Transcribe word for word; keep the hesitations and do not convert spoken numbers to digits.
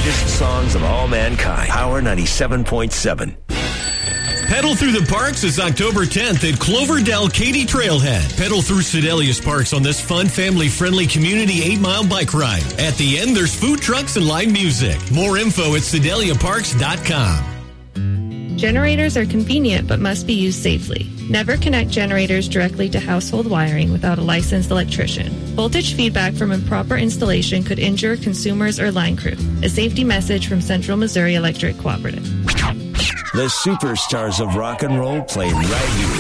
greatest songs of all mankind. Power ninety-seven point seven. Pedal Through the Parks is October tenth at Cloverdale Katy Trailhead. Pedal through Sedelius Parks on this fun, family-friendly community eight-mile bike ride. At the end, there's food trucks and live music. More info at sedalia parks dot com. Generators are convenient but must be used safely. Never connect generators directly to household wiring without a licensed electrician. Voltage feedback from improper installation could injure consumers or line crew. A safety message from Central Missouri Electric Cooperative. The superstars of rock and roll play right here.